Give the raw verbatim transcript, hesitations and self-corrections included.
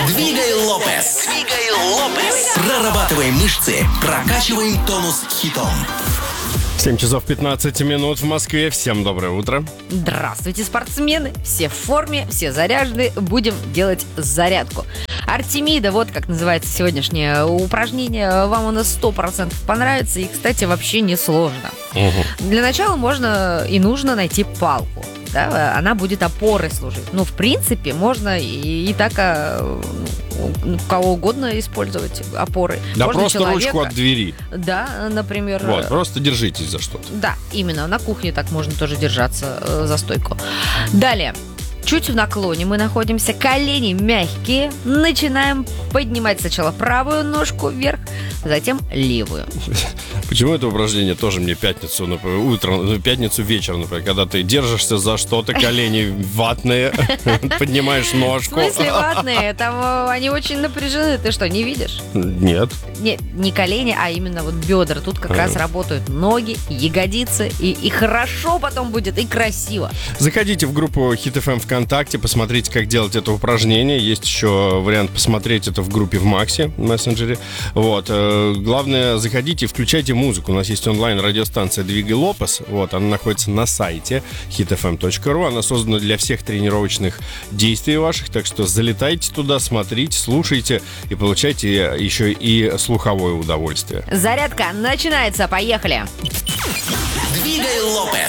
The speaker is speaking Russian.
Двигай Лопес. Двигай Лопес. Прорабатываем мышцы, прокачиваем тонус хитом. семь часов пятнадцать минут в Москве. Всем доброе утро. Здравствуйте, спортсмены. Все в форме, все заряжены. Будем делать зарядку. Артемида, вот как называется сегодняшнее упражнение. Вам оно сто процентов понравится. И, кстати, вообще не сложно. Угу. Для начала можно и нужно найти палку. Да, она будет опорой служить. Ну, в принципе, можно и, и так а, ну, кого угодно использовать опорой. Да, можно просто человека. ручку от двери. Да, например. Вот, просто держитесь за что-то. Да, именно. На кухне так можно тоже держаться э, за стойку. Далее. Чуть в наклоне мы находимся, колени мягкие. Начинаем поднимать сначала правую ножку вверх, затем левую. Почему это упражнение тоже мне пятницу, например, утром, пятницу вечером, например, когда ты держишься за что-то, колени ватные, поднимаешь В ножку. смысле ватные? Там они очень напряжены. Ты что, не видишь? Нет. Не, не колени, а именно вот бедра. Тут как раз работают ноги, ягодицы. И, и хорошо потом будет, и красиво. Заходите в группу Hit эф эм ВКонтакте, посмотрите, как делать это упражнение. Есть еще вариант посмотреть это в группе в Максе, в мессенджере. Вот. Главное, заходите и включайте музыку. У нас есть онлайн-радиостанция «Двигай Лопес». Вот. Она находится на сайте хит эф эм точка ру. Она создана для всех тренировочных действий ваших. Так что залетайте туда, смотрите, слушайте и получайте еще и слуховое удовольствие. Зарядка начинается. Поехали. Двигай Лопес.